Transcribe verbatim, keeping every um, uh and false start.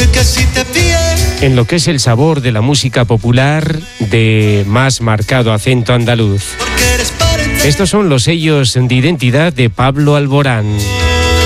porque si te pierdes. En lo que es el sabor de la música popular de más marcado acento andaluz. Estos son los sellos de identidad de Pablo Alborán.